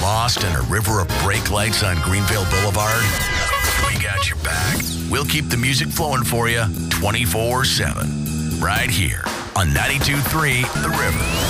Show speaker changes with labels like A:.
A: lost in a river of brake lights on Greenville Boulevard? We got your back. We'll keep the music flowing for you 24/7. Right here on 92.3 The River.